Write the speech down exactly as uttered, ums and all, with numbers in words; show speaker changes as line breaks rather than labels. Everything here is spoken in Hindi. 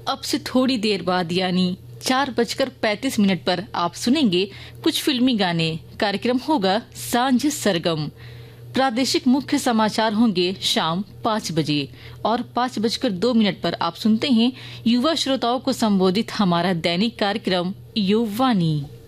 अब से थोड़ी देर बाद यानी चार बजकर पैंतीस मिनट पर आप सुनेंगे कुछ फिल्मी गाने। कार्यक्रम होगा सांझ सरगम। प्रादेशिक मुख्य समाचार होंगे शाम पाँच बजे और पाँच बजकर दो मिनट पर आप सुनते हैं युवा श्रोताओं को संबोधित हमारा दैनिक कार्यक्रम युवानी।